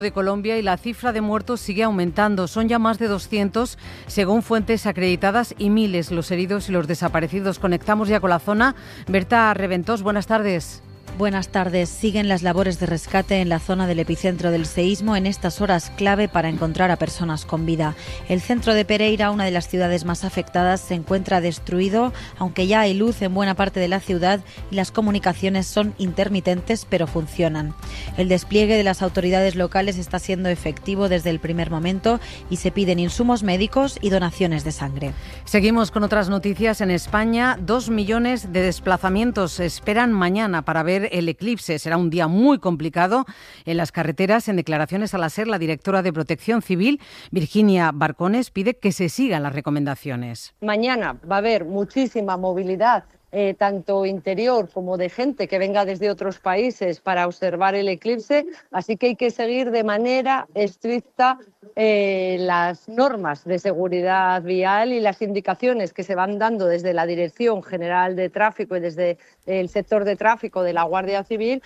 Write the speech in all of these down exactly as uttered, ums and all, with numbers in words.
de Colombia y la cifra de muertos sigue aumentando. Son ya más de doscientos, según fuentes acreditadas, y miles los heridos y los desaparecidos. Conectamos ya con la zona. Berta Reventós, buenas tardes. Buenas tardes. Siguen las labores de rescate en la zona del epicentro del seísmo en estas horas clave para encontrar a personas con vida. El centro de Pereira, una de las ciudades más afectadas, se encuentra destruido, aunque ya hay luz en buena parte de la ciudad y las comunicaciones son intermitentes pero funcionan. El despliegue de las autoridades locales está siendo efectivo desde el primer momento y se piden insumos médicos y donaciones de sangre. Seguimos con otras noticias. En España, dos millones de desplazamientos se esperan mañana para ver el eclipse. Será un día muy complicado en las carreteras. En declaraciones a la SER, la directora de Protección Civil, Virginia Barcones, pide que se sigan las recomendaciones. Mañana va a haber muchísima movilidad, eh, tanto interior como de gente que venga desde otros países para observar el eclipse, así que hay que seguir de manera estricta eh, las normas de seguridad vial y las indicaciones que se van dando desde la Dirección General de Tráfico y desde el sector de tráfico de la Guardia Civil.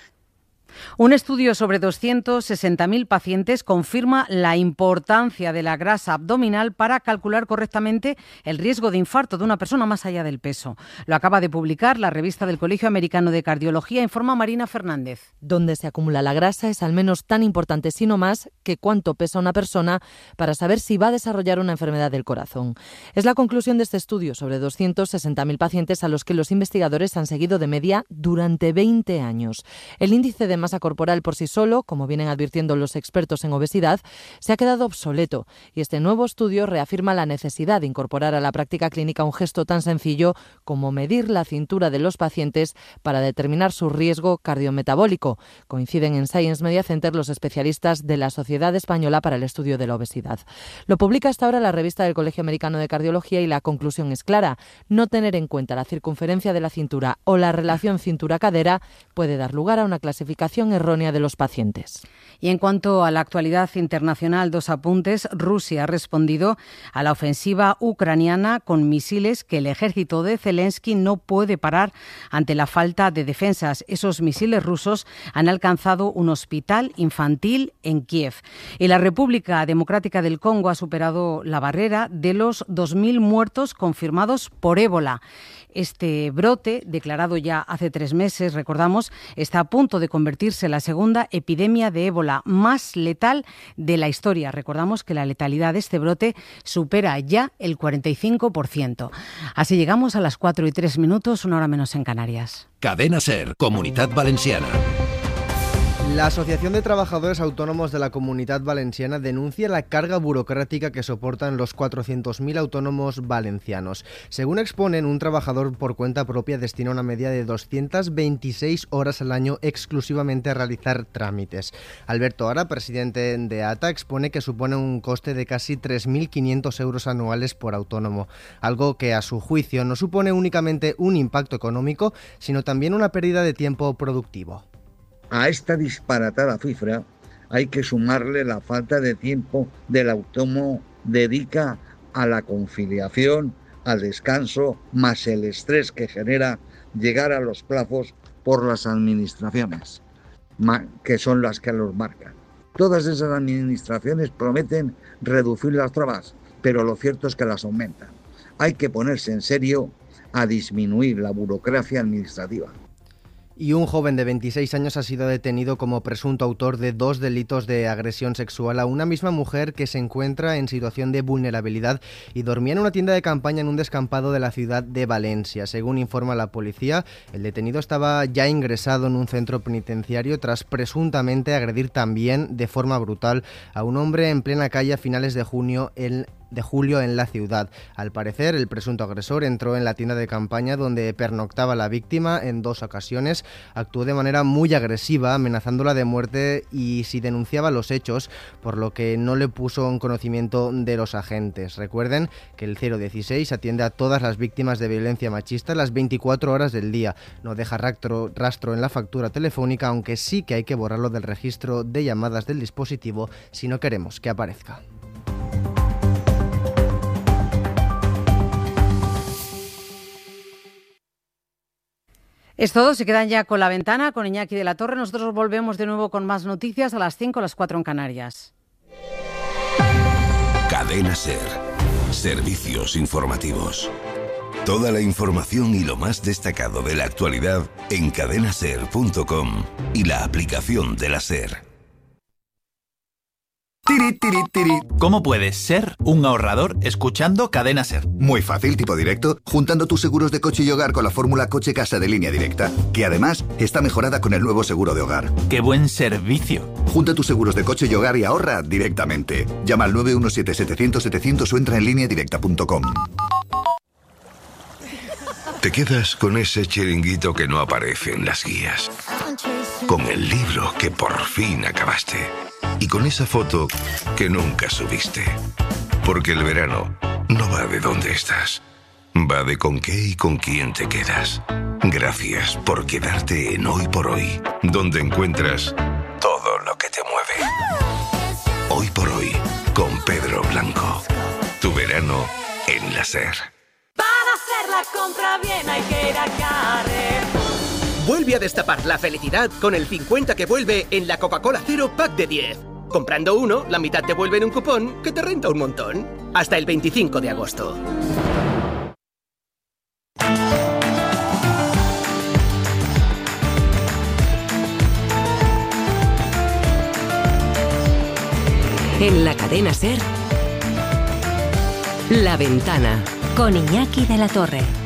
Un estudio sobre doscientos sesenta mil pacientes confirma la importancia de la grasa abdominal para calcular correctamente el riesgo de infarto de una persona más allá del peso. Lo acaba de publicar la revista del Colegio Americano de Cardiología, informa Marina Fernández. Donde se acumula la grasa es al menos tan importante, si no más, que cuánto pesa una persona para saber si va a desarrollar una enfermedad del corazón. Es la conclusión de este estudio sobre doscientos sesenta mil pacientes a los que los investigadores han seguido de media durante veinte años. El índice de masa corporal por sí solo, como vienen advirtiendo los expertos en obesidad, se ha quedado obsoleto y este nuevo estudio reafirma la necesidad de incorporar a la práctica clínica un gesto tan sencillo como medir la cintura de los pacientes para determinar su riesgo cardiometabólico. Coinciden en Science Media Center los especialistas de la Sociedad Española para el Estudio de la Obesidad. Lo publica hasta ahora la revista del Colegio Americano de Cardiología y la conclusión es clara: no tener en cuenta la circunferencia de la cintura o la relación cintura-cadera puede dar lugar a una clasificación errónea de los pacientes. Y en cuanto a la actualidad internacional, dos apuntes. Rusia ha respondido a la ofensiva ucraniana con misiles que el ejército de Zelensky no puede parar ante la falta de defensas. Esos misiles rusos han alcanzado un hospital infantil en Kiev. Y la República Democrática del Congo ha superado la barrera de los dos mil muertos confirmados por ébola. Este brote, declarado ya hace tres meses, recordamos, está a punto de convertirse en la segunda epidemia de ébola más letal de la historia. Recordamos que la letalidad de este brote supera ya el cuarenta y cinco por ciento. Así llegamos a las cuatro y tres minutos, una hora menos en Canarias. Cadena SER, Comunitat Valenciana. La Asociación de Trabajadores Autónomos de la Comunidad Valenciana denuncia la carga burocrática que soportan los cuatrocientos mil autónomos valencianos. Según exponen, un trabajador por cuenta propia destina una media de doscientas veintiséis horas al año exclusivamente a realizar trámites. Alberto Ara, presidente de A T A, expone que supone un coste de casi tres mil quinientos euros anuales por autónomo, algo que a su juicio no supone únicamente un impacto económico, sino también una pérdida de tiempo productivo. A esta disparatada cifra hay que sumarle la falta de tiempo del autónomo dedica a la conciliación, al descanso, más el estrés que genera llegar a los plazos por las administraciones, que son las que los marcan. Todas esas administraciones prometen reducir las trabas, pero lo cierto es que las aumentan. Hay que ponerse en serio a disminuir la burocracia administrativa. Y un joven de veintiséis años ha sido detenido como presunto autor de dos delitos de agresión sexual a una misma mujer que se encuentra en situación de vulnerabilidad y dormía en una tienda de campaña en un descampado de la ciudad de Valencia. Según informa la policía, el detenido estaba ya ingresado en un centro penitenciario tras presuntamente agredir también de forma brutal a un hombre en plena calle a finales de junio en de julio en la ciudad. Al parecer, el presunto agresor entró en la tienda de campaña donde pernoctaba la víctima en dos ocasiones, actuó de manera muy agresiva, amenazándola de muerte y si denunciaba los hechos, por lo que no le puso en conocimiento de los agentes. Recuerden que el cero dieciséis atiende a todas las víctimas de violencia machista las veinticuatro horas del día. No deja rastro, rastro en la factura telefónica, aunque sí que hay que borrarlo del registro de llamadas del dispositivo si no queremos que aparezca. Es todo, se quedan ya con La Ventana, con Iñaki de la Torre. Nosotros volvemos de nuevo con más noticias a las cinco, a las cuatro en Canarias. Cadena SER. Servicios informativos. Toda la información y lo más destacado de la actualidad en cadena ser punto com y la aplicación de la SER. Tiri, tiri, tiri. ¿Cómo puedes ser un ahorrador escuchando Cadena SER? Muy fácil, tipo directo, juntando tus seguros de coche y hogar con la fórmula coche-casa de Línea Directa, que además está mejorada con el nuevo seguro de hogar. ¡Qué buen servicio! Junta tus seguros de coche y hogar y ahorra directamente. Llama al nueve uno siete, setecientos, setecientos o entra en línea directa punto com. Te quedas con ese chiringuito que no aparece en las guías, con el libro que por fin acabaste y con esa foto que nunca subiste. Porque el verano no va de dónde estás, va de con qué y con quién te quedas. Gracias por quedarte en Hoy por Hoy, donde encuentras todo lo que te mueve. Hoy por Hoy, con Pedro Blanco. Tu verano en la SER. La compra bien hay que ir a Carrefour. Vuelve a destapar la felicidad con el cincuenta que vuelve en la Coca-Cola Cero Pack de diez. Comprando uno, la mitad te vuelve en un cupón que te renta un montón. Hasta el veinticinco de agosto. En la cadena SER, La Ventana. Con Iñaki de la Torre.